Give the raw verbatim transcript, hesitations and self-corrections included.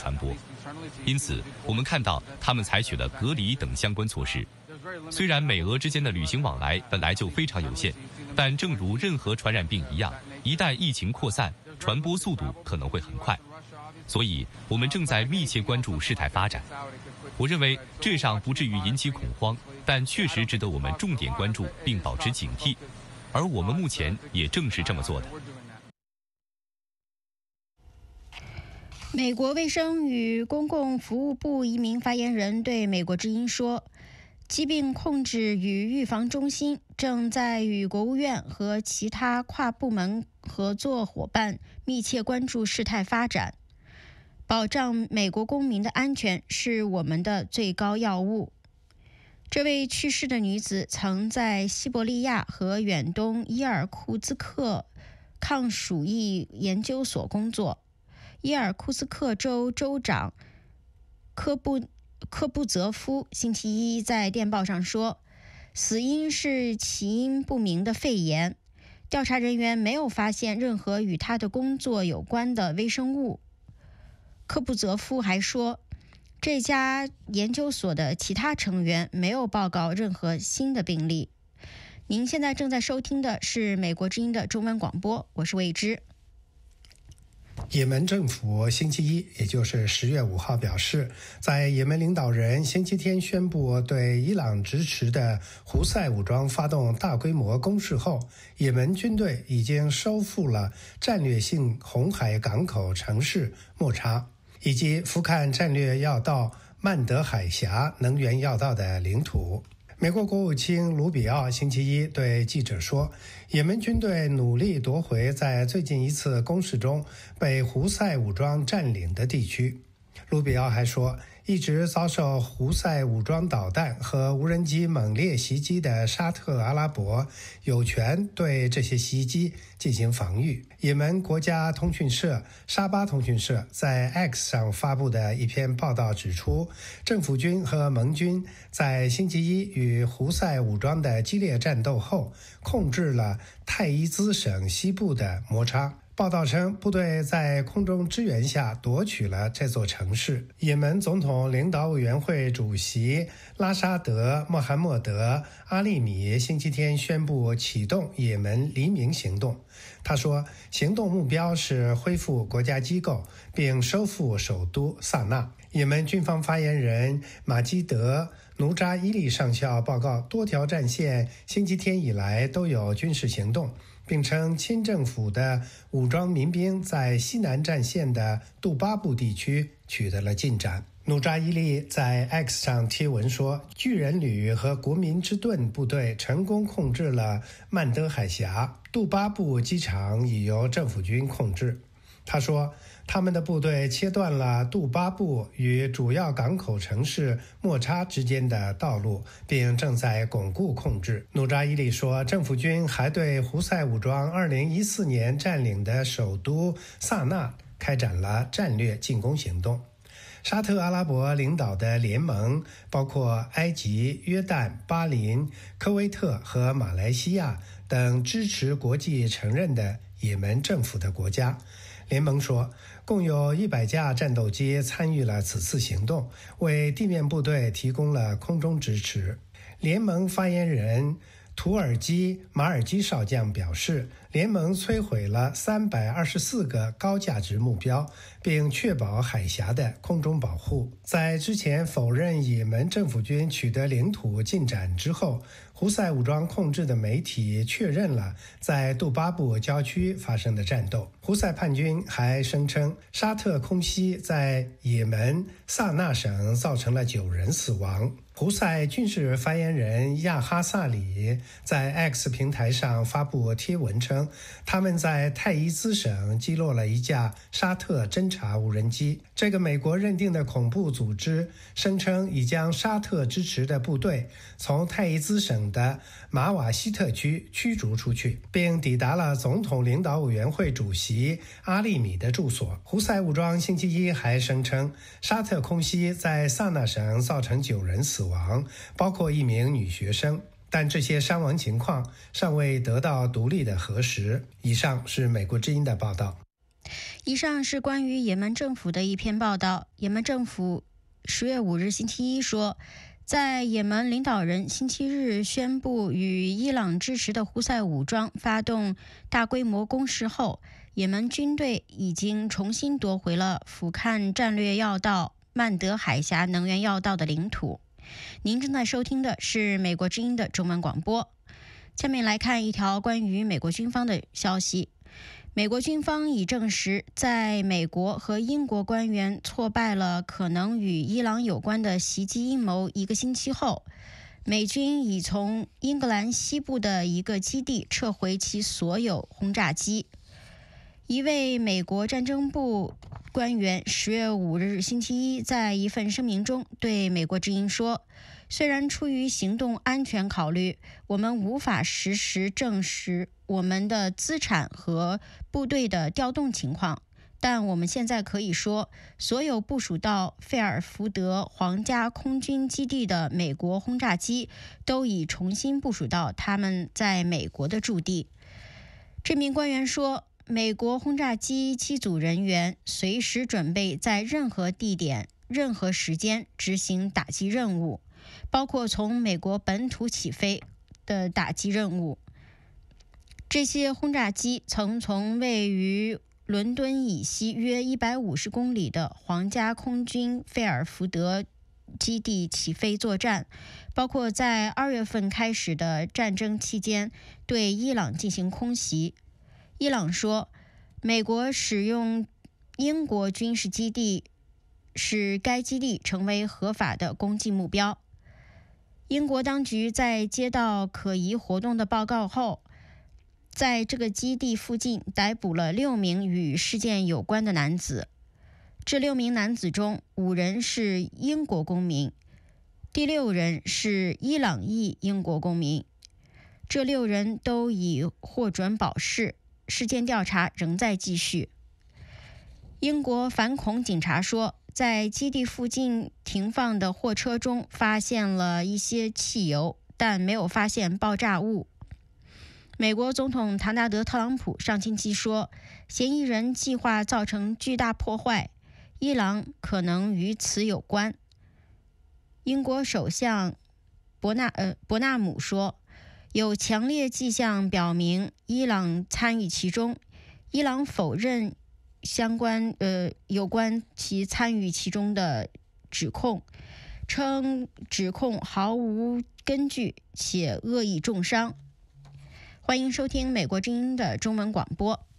传播。因此，我们看到他们采取了隔离等相关措施。虽然美俄之间的旅行往来本来就非常有限，但正如任何传染病一样，一旦疫情扩散，传播速度可能会很快。所以，我们正在密切关注事态发展。我认为这尚不至于引起恐慌，但确实值得我们重点关注并保持警惕。而我们目前也正是这么做的。 美国卫生与公共服务部一名发言人对美国之音说，疾病控制与预防中心正在与国务院和其他跨部门合作伙伴密切关注事态发展，保障美国公民的安全是我们的最高要务。这位去世的女子曾在西伯利亚和远东伊尔库兹克抗鼠疫研究所工作。伊尔库茨克州州长科布科布泽夫星期一在电报上说，死因是起因不明的肺炎，调查人员没有发现任何与他的工作有关的微生物。科布泽夫还说，这家研究所的其他成员没有报告任何新的病例。您现在正在收听的是美国之音的中文广播，我是魏之。 也门政府星期一，也就是十月五号表示，在也门领导人星期天宣布对伊朗支持的胡塞武装发动大规模攻势后，也门军队已经收复了战略性红海港口城市莫查，以及福坎战略要道曼德海峡能源要道的领土。美国国务卿卢比奥星期一对记者说，也门军队努力夺回在最近一次攻势中被胡塞武装占领的地区。卢比奥还说，一直遭受胡塞武装导弹和无人机猛烈袭击的沙特阿拉伯有权对这些袭击进行防御。也门国家通讯社沙巴通讯社在 X 上发布的一篇报道指出，政府军和盟军在星期一与胡塞武装的激烈战斗后，控制了泰伊兹省西部的摩查。报道称，部队在空中支援下夺取了这座城市。也门总统领导委员会主席拉沙德·穆罕默德·阿利米星期天宣布启动也门黎明行动。他说，行动目标是恢复国家机构并收复首都萨那。也门军方发言人马基德·努扎伊利上校报告，多条战线星期天以来都有军事行动，并称亲政府的武装民兵在西南战线的杜巴布地区取得了进展。努扎伊利在 X 上贴文说，巨人旅和国民之盾部队成功控制了曼德海峡，杜巴布机场已由政府军控制。他说，他们的部队切断了杜巴布与主要港口城市莫查之间的道路，并正在巩固控制。努扎伊利说，政府军还对胡塞武装二零一四年占领的首都萨那开展了战略进攻行动。沙特阿拉伯领导的联盟包括埃及、约旦、巴林、科威特和马来西亚等支持国际承认的也门政府的国家。联盟说，共有一百架战斗机参与了此次行动，为地面部队提供了空中支持。联盟发言人土耳基马尔基少将表示，联盟摧毁了三百二十四个高价值目标，并确保海峡的空中保护。在之前否认也门政府军取得领土进展之后，胡塞武装控制的媒体确认了在杜巴布郊区发生的战斗。胡塞叛军还声称，沙特空袭在也门萨那省造成了九人死亡。胡塞军事发言人亚哈萨里在 X 平台上发布贴文称，他们在泰伊兹省击落了一架沙特侦察无人机。这个美国认定的恐怖组织声称已将沙特支持的部队从泰伊兹省的马瓦西特区驱逐出去，并抵达了总统领导委员会主席阿利米的住所。胡塞武装星期一还声称，沙特空袭在萨那省造成九人死亡，包括一名女学生，但这些伤亡情况尚未得到独立的核实。以上是美国之音的报道。 以上是关于也门政府的一篇报道。也门政府十月五日星期一说，在也门领导人星期日宣布与伊朗支持的胡塞武装发动大规模攻势后，也门军队已经重新夺回了俯瞰战略要道曼德海峡能源要道的领土。您正在收听的是美国之音的中文广播。下面来看一条关于美国军方的消息。美国军方已证实，在美国和英国官员挫败了可能与伊朗有关的袭击阴谋一个星期后，美军已从英格兰西部的一个基地撤回其所有轰炸机。一位美国战争部官员十月五日星期一在一份声明中对美国之音说，虽然出于行动安全考虑，我们无法实时证实我们的资产和部队的调动情况，但我们现在可以说，所有部署到费尔福德皇家空军基地的美国轰炸机都已重新部署到他们在美国的驻地。这名官员说，美国轰炸机机组人员随时准备在任何地点、任何时间执行打击任务，包括从美国本土起飞的打击任务。这些轰炸机曾从位于伦敦以西约一百五十公里的皇家空军费尔福德基地起飞作战，包括在二月份开始的战争期间对伊朗进行空袭。伊朗说，美国使用英国军事基地使该基地成为合法的攻击目标。英国当局在接到可疑活动的报告后，在这个基地附近逮捕了六名与事件有关的男子。这六名男子中，五人是英国公民，第六人是伊朗裔英国公民。这六人都已获准保释，事件调查仍在继续。英国反恐警察说，在基地附近停放的货车中发现了一些汽油，但没有发现爆炸物。美国总统唐纳德·特朗普上星期说，嫌疑人计划造成巨大破坏，伊朗可能与此有关。英国首相伯纳呃伯纳姆说，有强烈迹象表明伊朗参与其中。伊朗否认相关呃有关其参与其中的指控，称指控毫无根据且恶意重伤。欢迎收听美国之音的中文广播。